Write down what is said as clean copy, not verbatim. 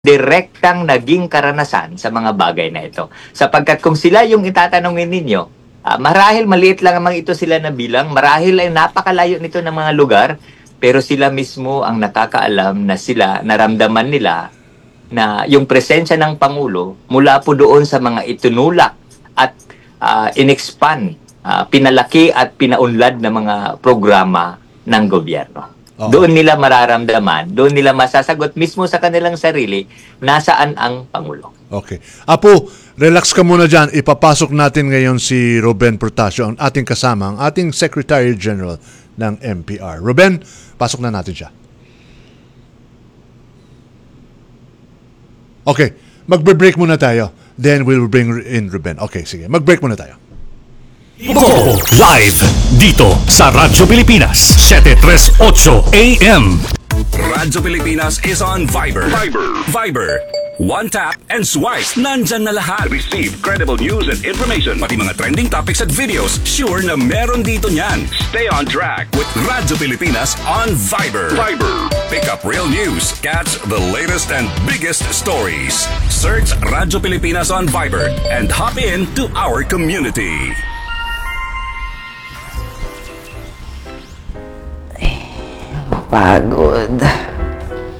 direktang naging karanasan sa mga bagay na ito. Sapagkat kung sila yung itatanungin ninyo, marahil maliit lang naman ito sila na bilang, marahil ay napakalayo nito ng mga lugar, pero sila mismo ang nakakaalam na sila, naramdaman nila na yung presensya ng Pangulo mula po doon sa mga itinulak at inexpand, pinalaki at pinaunlad na mga programa ng gobyerno. Doon nila mararamdaman, doon nila masasagot mismo sa kanilang sarili, nasaan ang Pangulo. Okay. Apo, relax ka muna dyan. Ipapasok natin ngayon si Ruben Portasio, ang ating kasama, ang ating Secretary General ng MPR. Ruben, pasok na natin siya. Okay. Magbe-break muna tayo. Then we'll bring in Ruben. Okay, sige. Mag-break muna tayo. Go live dito sa Radyo Pilipinas 738 AM. Radyo Pilipinas is on Viber. Viber. One tap and swipe. Nandyan na lahat. Receive credible news and information. Pati mga trending topics at videos. Sure na meron dito niyan. Stay on track with Radyo Pilipinas on Viber. Pick up real news. Catch the latest and biggest stories. Search Radyo Pilipinas on Viber and hop in to our community. Pagod.